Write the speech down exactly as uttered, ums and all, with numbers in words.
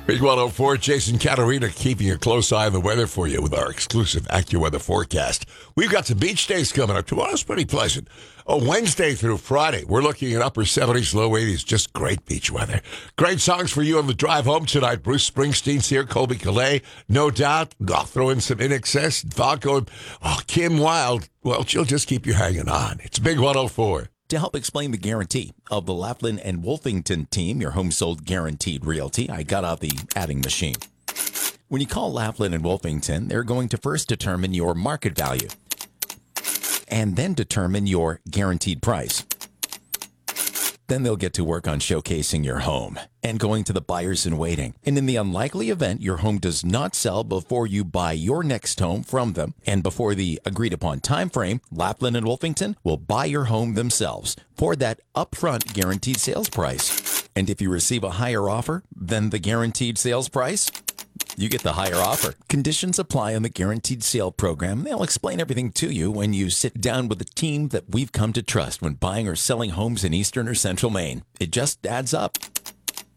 Big one oh four, Jason Caterina keeping a close eye on the weather for you with our exclusive AccuWeather forecast. We've got some beach days coming up. Tomorrow's pretty pleasant. Oh, Wednesday through Friday, we're looking at upper seventies, low eighties. Just great beach weather. Great songs for you on the drive home tonight. Bruce Springsteen's here, Colby Calais, no doubt. I'll throw in some In Excess, Vaco, oh, Kim Wilde. Well, she'll just keep you hanging on. It's Big one oh four. To help explain the guarantee of the Laughlin and Wolfington team, your home sold guaranteed realty, I got out the adding machine. When you call Laughlin and Wolfington, they're going to first determine your market value and then determine your guaranteed price. Then they'll get to work on showcasing your home and going to the buyers in waiting. And in the unlikely event your home does not sell before you buy your next home from them and before the agreed upon time frame, Laughlin and Wolfington will buy your home themselves for that upfront guaranteed sales price. And if you receive a higher offer than the guaranteed sales price, you get the higher offer. Conditions apply on the Guaranteed Sale Program. They'll explain everything to you when you sit down with the team that we've come to trust when buying or selling homes in Eastern or Central Maine. It just adds up.